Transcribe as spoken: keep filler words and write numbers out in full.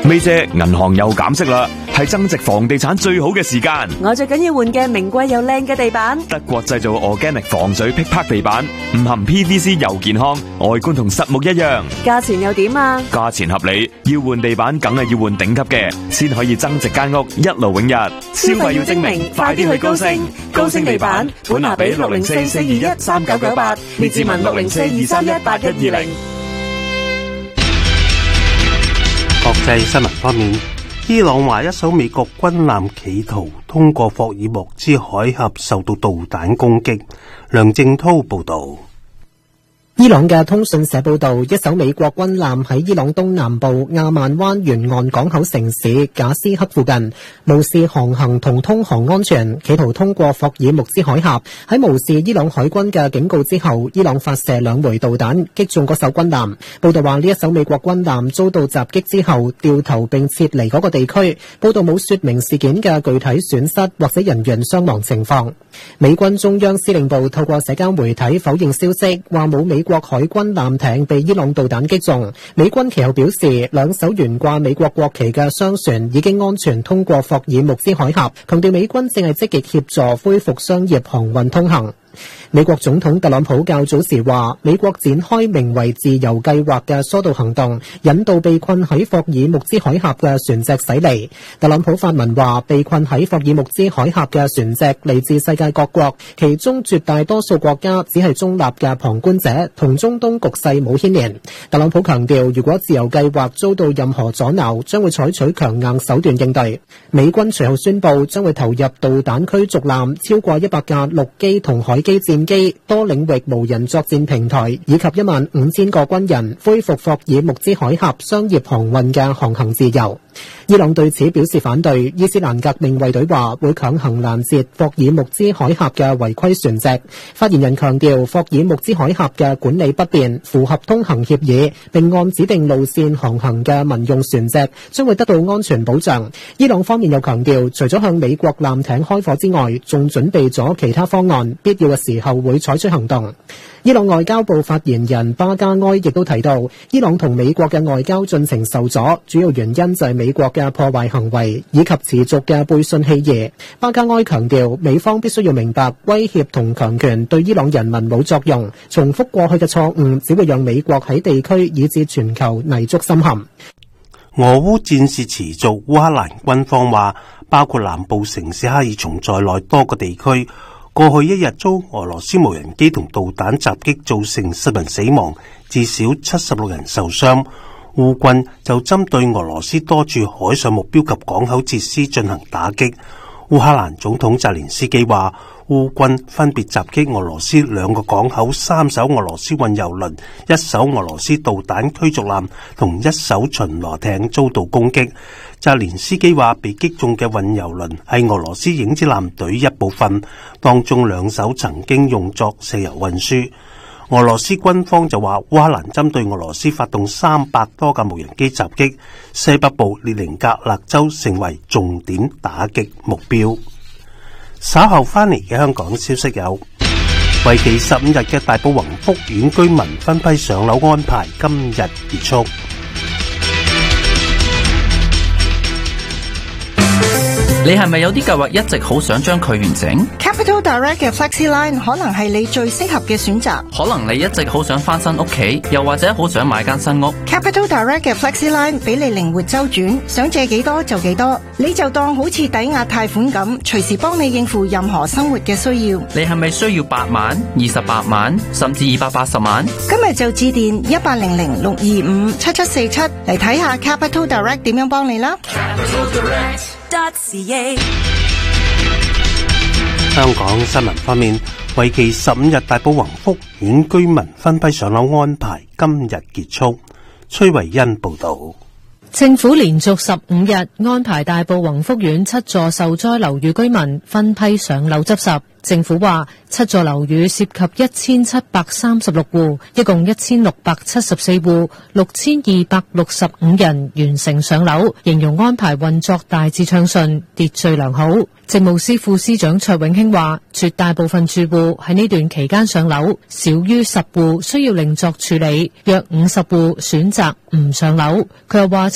咪姐，銀行又減息啦，係增值房地產最好嘅時間。 我最緊要換嘅名貴又靚嘅地板， 德國製造 organic 防水噼啪地板，唔含 P V C 又健康，外觀同實木一樣。 價錢又點啊？ 價錢合理，要換地板梗係要換頂級嘅，先可以增值間屋一勞永逸。 消費要精明，快啲去高升。高升地板，本拿比六零四四二一三九九八，列治文六零四二三一八一二零。 國際新聞方面，伊朗話一艘美國軍艦企圖通過霍爾木茲海峽受到導彈攻擊。梁正濤報道。 伊朗嘅通訊社報道，一艘美國軍艦喺伊朗東南部亞曼灣沿岸港口城市賈斯克附近，無視航行同通航安全，企圖通過霍爾木茲海峽。喺無視伊朗海軍嘅警告之後，伊朗發射兩枚導彈擊中嗰艘軍艦。報道話呢一艘美國軍艦遭到襲擊之後掉頭並撤離嗰個地區。報道冇說明事件嘅具體損失或者人員傷亡情況。美軍中央司令部透過社交媒體否認消息，話冇美國海軍艦艇被伊朗導彈擊中。美軍其後表示，兩艘懸掛美國國旗嘅商船已經安全通過霍爾木茲海峽，強調美軍正係積極協助恢復商業航運通行。美國總統特朗普較早時話，美國展開名為自由計劃嘅疏導行動，引導被困喺霍爾木茲海峽嘅船隻駛離。特朗普發文話，被困喺霍爾木茲海峽嘅船隻嚟自世界各國，其中絕大多數國家只係中立嘅旁觀者，同中東局勢冇牽連。特朗普強調，如果自由計劃遭到任何阻撓，將會採取強硬手段應對。美軍隨後宣布，將會投入導彈驅逐艦超過一百架陸基同海機戰機、多領域無人作戰平台以及一萬五千個軍人，恢復霍爾木茲海峽商業航運嘅航行自由。伊朗對此表示反對。伊斯蘭革命衛隊話會強行攔截霍爾木茲海峽嘅違規船隻。發言人強調，霍爾木茲海峽嘅管理不便，符合通行協議，並按指定路線航行嘅民用船隻將會得到安全保障。伊朗方面又強調，除咗向美國艦艇開火之外，仲準備咗其他方案，必要嘅時候會採取行動。伊朗外交部發言人巴加埃亦都提到，伊朗同美國嘅外交進程受阻，主要原因就係美國嘅破壞行為以及持續嘅背信棄義。巴加埃強調，美方必須要明白，威脅同強權對伊朗人民冇作用，重複過去嘅錯誤只會讓美國喺地區以至全球泥足深陷。 俄烏戰事持續，烏克蘭軍方話，包括南部城市哈爾松在內多個地區過去一日遭俄羅斯無人機同導彈襲擊，造成十人死亡，至少七十六人受傷。烏軍就針對俄羅斯多處海上目標及港口設施進行打擊。烏克蘭總統澤連斯基話，烏軍分別襲擊俄羅斯兩個港口、三艘俄羅斯運油輪、一艘俄羅斯導彈驅逐艦同一艘巡邏艇遭到攻擊。澤連斯基話，被擊中嘅運油輪係俄羅斯影子艦隊一部分，當中兩艘曾經用作石油運輸。俄羅斯軍方就話，烏克蘭針對俄羅斯發動三百多架無人機襲擊，西北部列寧格勒州成為重點打擊目標。稍後翻嚟嘅香港消息有，為期十五日嘅大埔宏福苑居民分批上樓安排今日結束。 你係咪有啲計劃一直好想將佢完成？ Capital Direct 嘅 FlexiLine 可能係你最適合嘅選擇。 可能你一直好想翻新屋企，又或者好想買間新屋。 Capital Direct 嘅 FlexiLine 俾你靈活周轉，想借幾多就幾多，你就當好似抵押貸款咁，隨時幫你應付任何生活嘅需要。 你係咪需要八萬、二十八萬，甚至二百八十萬？ 今日就致電一八零零六二五七七四七嚟睇下 Capital Direct 點樣幫你啦。 香港新聞方面，為期十五日大埔宏福苑居民分批上樓安排今日結束。崔維恩報道。 政府連續十五日安排大埔宏福苑七座受災樓宇居民分批上樓執拾。政府話，七座樓宇涉及一千七百三十六戶，一共一千六百七十四戶，六千二百六十五人完成上樓，形容安排運作大致暢順，秩序良好。政務司副司長卓永興話，絕大部分住戶喺呢段期間上樓，少於十戶需要另作處理，約五十戶選擇唔上樓。佢又話，